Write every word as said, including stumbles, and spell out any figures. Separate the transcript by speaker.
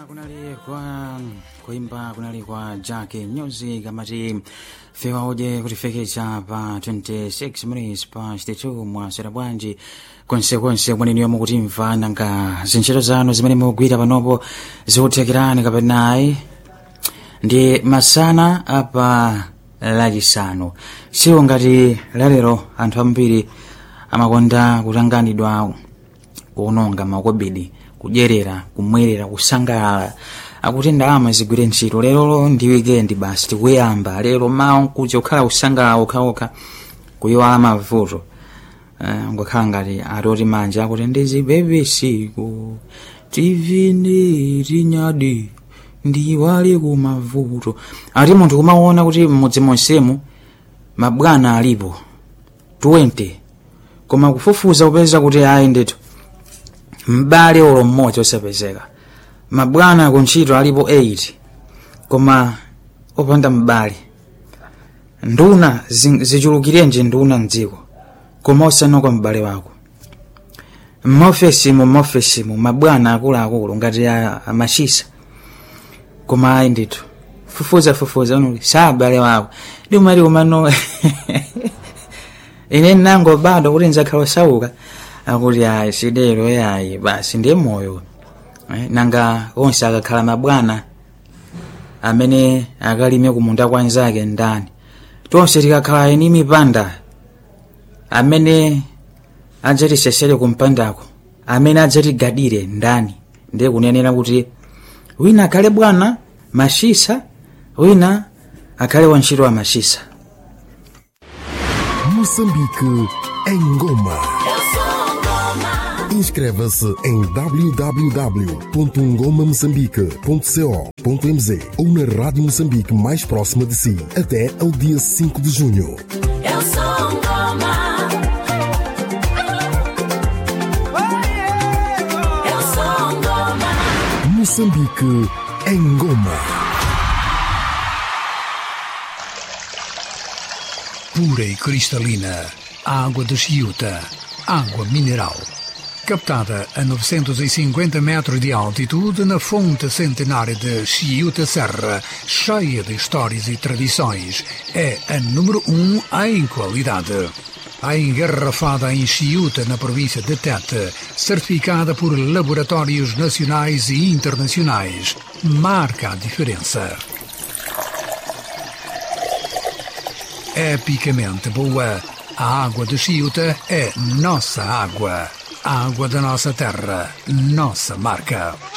Speaker 1: kunali kwa kuimba kunali kwa Jack Music amati fewa oje kutifekeza pa twenty-six minutes past two mwasera bwanji konsekonse mwanini yomu kutimva nanga zinchito zanu zimene mugwira panopo zikuthekerani kapenayi ndi masana apa lachisanu siwo ngati lalero anthu ambiri amakonda kutanganidwa kuononga makobidi kudyerera kumwerera kusangalala akuti ndalama zigwire ntchito lero ndi weekend basi tikuyamba lero mawu kuja kukhala kusangalala okhaokha kuyiwala mavuto uh, ngokhala ngati atoti manja akuti ndizi bebesiku tivini tinyadi ndiwale kumavuto ati munthu kumaona kuti mmodzi monsemu mabwana alipo twenty koma kufufuza kupeza kuti ayi ndithu mbale olo mmodzi osapezeka mabwana kuntchito alipo eight koma opanda mbale nduna zichulukirenje nduna mdziko koma osanoka mbale wako mmofesimu mmofesimu mabwana akuluakulu ngati amashisa koma ayi ndithu fufuza fufuza unuli sabale wako ndi umati umano ine nango bado kuti nzakhala osauka akuti ayi sidero yayi basi ndiye moyo eh, nanga onse akakhala mabwana amene akalime kumunda kwanzake ndani tonse tikakhala ni mipanda amene adzatisesere kumpandako amene adzatigadire ndani ndiye kunenera kuti wina akhale bwana mashisa wina akhale wantchito wa mashisa.
Speaker 2: Moçambique em Goma. Inscreva-se em w w w ponto ngoma moçambique ponto co ponto m z ou na Rádio Moçambique mais próxima de si até ao dia cinco de junho.
Speaker 3: Eu sou Ngoma. Eu sou Ngoma.
Speaker 2: Moçambique em Goma.
Speaker 4: Pura e cristalina, a água de Chiuta, água mineral. Captada a novecentos e cinquenta metros de altitude na fonte centenária de Chiuta Serra, cheia de histórias e tradições, é a número um em qualidade. A engarrafada em Chiuta, na província de Tete, certificada por laboratórios nacionais e internacionais, marca a diferença. Epicamente boa, a água de Chiuta é nossa água. A água da nossa terra, nossa marca.